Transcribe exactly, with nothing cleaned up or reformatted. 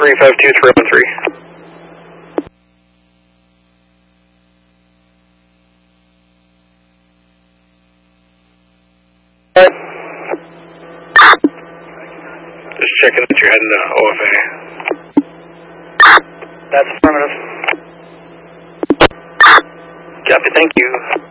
three five two three one three. Just checking that you're heading to O F A. That's affirmative. Copy, thank you.